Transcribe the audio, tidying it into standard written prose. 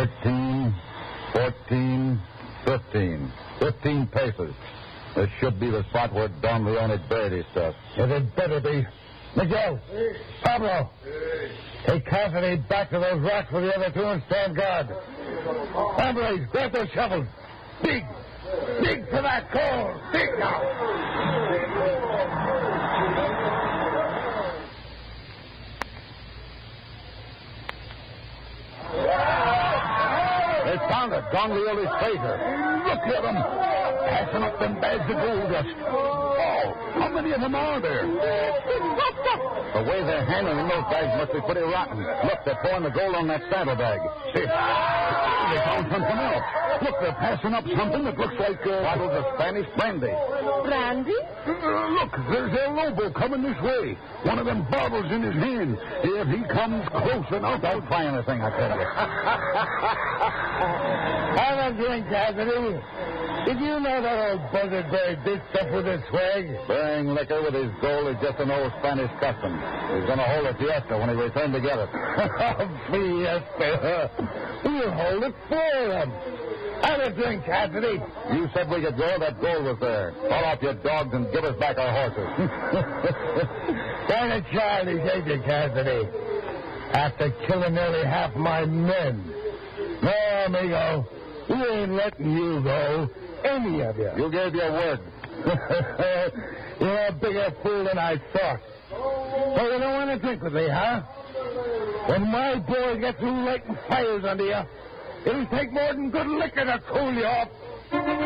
13, 14, 15. 15 paces. This should be the spot where Don Leone buried his stuff. It had better be. Miguel. Hey. Pablo. Hey. Take Cassidy back to those rocks with the other two and stand guard. Hombres, grab those shovels. Dig. Dig for that coal. Dig now. They found it. Don Leone's treasure. Look at them. Passing up them bags of gold dust. Oh, how many of them are there? The way they're handling those bags must be pretty rotten. Look, they're pouring the gold on that saddlebag. See, they found something else. Look, they're passing up something that looks like bottles of Spanish brandy. Brandy? Look, there's El Lobo coming this way. One of them bottles in his hand. If he comes close enough, don't try anything, I tell you. Have a drink, Cassidy. Did you know that old buzzard buried this stuff with his swag? Burying liquor with his gold is just an old Spanish custom. He's going to hold a fiesta when he returns to get it. Fiesta. We'll hold it for him. Have a drink, Cassidy. You said we could go. That gold was there. Call off your dogs and give us back our horses. Kind of childish, ain't you, Cassidy? After killing nearly half my men. No, amigo. We ain't letting you go. Any of you. You gave your word. You're a bigger fool than I thought. So you don't want to drink with me, huh? When my boys get through lighting fires under you, it'll take more than good liquor to cool you off.